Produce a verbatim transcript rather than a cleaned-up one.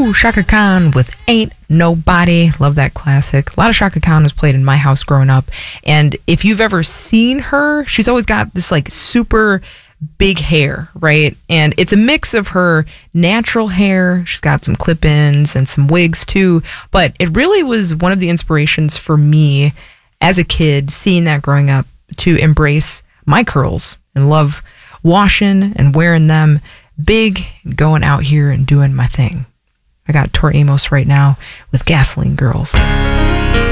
Woo! Chaka Khan with Ain't Nobody. Love that classic. A lot of Chaka Khan was played in my house growing up. And if you've ever seen her, she's always got this like super big hair, right? And it's a mix of her natural hair. She's got some clip-ins and some wigs too. But it really was one of the inspirations for me as a kid, seeing that growing up, to embrace my curls and love washing and wearing them big and going out here and doing my thing. I got Tori Amos right now with Gasoline Girls.